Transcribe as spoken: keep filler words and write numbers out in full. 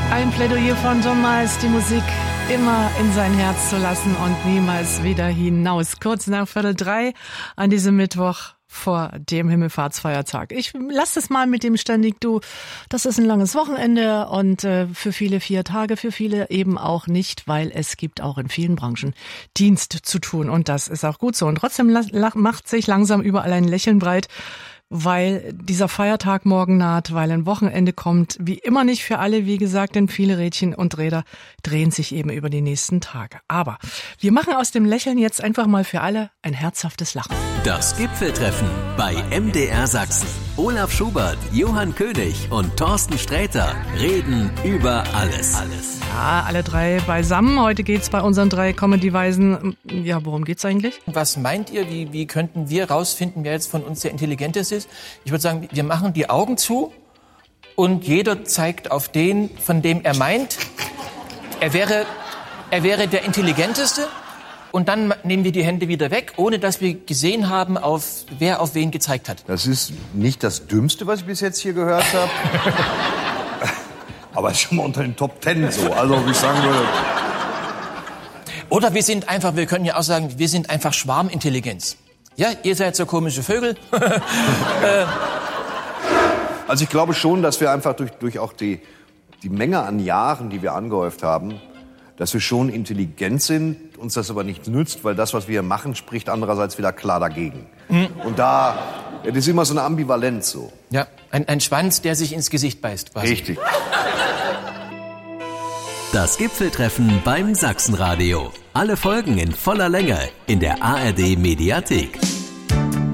Ein Plädoyer von John Miles, die Musik immer in sein Herz zu lassen und niemals wieder hinaus. Kurz nach Viertel drei an diesem Mittwoch vor dem Himmelfahrtsfeiertag. Ich lasse es mal mit dem ständig du. Das ist ein langes Wochenende und äh, für viele vier Tage, für viele eben auch nicht, weil es gibt auch in vielen Branchen Dienst zu tun und das ist auch gut so. Und trotzdem la- macht sich langsam überall ein Lächeln breit, weil dieser Feiertag morgen naht, weil ein Wochenende kommt, wie immer nicht für alle, wie gesagt, denn viele Rädchen und Räder drehen sich eben über die nächsten Tage. Aber wir machen aus dem Lächeln jetzt einfach mal für alle ein herzhaftes Lachen. Das Gipfeltreffen bei M D R Sachsen. Olaf Schubert, Johann König und Thorsten Sträter reden über alles. alles. Ja, alle drei beisammen. Heute geht's bei unseren drei Comedy-Weisen. Ja, worum geht's eigentlich? Was meint ihr, wie, wie könnten wir rausfinden, wer jetzt von uns der Intelligenteste ist? Ich würde sagen, wir machen die Augen zu und jeder zeigt auf den, von dem er meint, er wäre, er wäre der Intelligenteste. Und dann nehmen wir die Hände wieder weg, ohne dass wir gesehen haben, auf, wer auf wen gezeigt hat. Das ist nicht das Dümmste, was ich bis jetzt hier gehört habe. Aber es ist schon mal unter den Top Ten so. Also, wie ich sagen würde. Oder wir sind einfach, wir können ja auch sagen, wir sind einfach Schwarmintelligenz. Ja, ihr seid so komische Vögel. äh. Also ich glaube schon, dass wir einfach durch, durch auch die, die Menge an Jahren, die wir angehäuft haben, dass wir schon intelligent sind, uns das aber nichts nützt, weil das, was wir machen, spricht andererseits wieder klar dagegen. Mhm. Und da, das ist immer so eine Ambivalenz so. Ja, ein, ein Schwanz, der sich ins Gesicht beißt. Quasi. Richtig. Das Gipfeltreffen beim Sachsenradio. Alle Folgen in voller Länge in der A R D Mediathek.